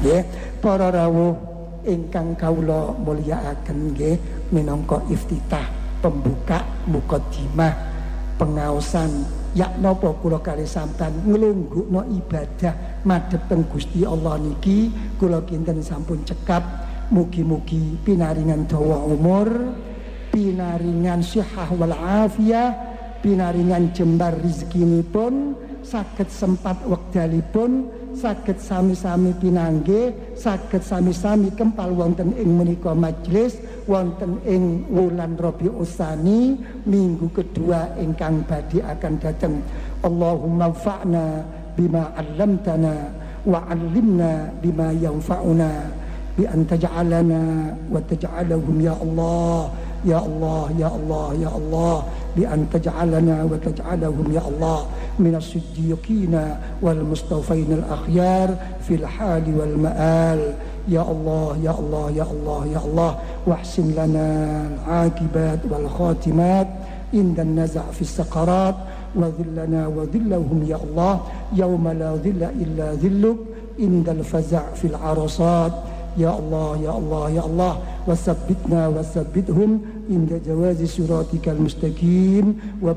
Nggih, para rawuh ingkang kawula mulyakaken nggih minangka iftitah pembuka mukadimah pengaosan yak napa kula kali sampean nglunggukno ibadah madhep teng Gusti Allah niki kula kinten sampun cekap mugi-mugi pinaringan dawa umur, pinaringan sihah wal afiyah, pinaringan jembar rezekinipun, saged sempat wekdalipun, saged sami-sami pinanggih, saged sami-sami kempal wonten ing menika majelis wonten ing wulan Rabiul Tsani minggu kedua ingkang badhe akan dateng. Allahumma fa'na bima 'allamtana wa 'allimna bima yanfa'una bi an taj'alana wa taj'alahum ya Allah ya Allah ya Allah ya Allah bi an taj'alana wa taj'alahum ya Allah min as-siddiqina wal mustafain al-akhyar fil hali wal ma'al ya Allah ya Allah ya Allah ya Allah wahsin lana al-aqibat wal khatimat inda an-naza' fi as-saqarat wa dhillana wa dhillahum ya Allah yawma la dhilla illa dhilluk inda al-faza' fil arasat ya Allah ya Allah ya Allah wasabbitna wasabbithum inda jawazi siratikal mustaqim wa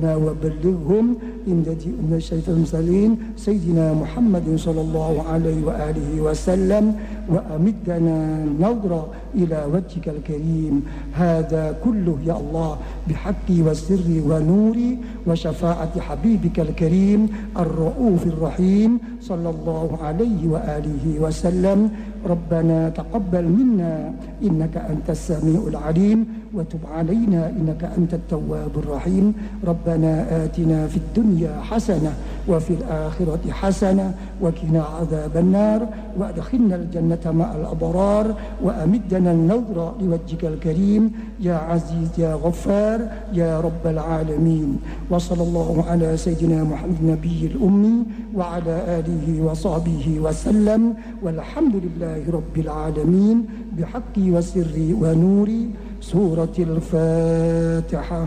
ballighhum inda ji'na syaitan salin sayyidina Muhammadin sallallahu alaihi wa alihi wasallam wa amiddana nadra ila wajhikal karim hadha kulluh ya Allah bihaqqi wa sirri wa nuri wa syafaati habibikal karim ar-raufir rahim sallallahu alaihi wa alihi wasallam ربنا تقبل منا إنك أنت السميع العليم وتب علينا إنك أنت التواب الرحيم ربنا آتنا في الدنيا حسنة وفي الآخرة حسنة وقنا عذاب النار وأدخلنا الجنة مع الأبرار وأمدنا النظر لوجهك الكريم يا عزيز يا غفار يا رب العالمين وصلى الله على سيدنا محمد النبي الأمي وعلى آله وصحبه وسلم والحمد لله رب العالمين بحقي وسري ونوري سورة الفاتحة.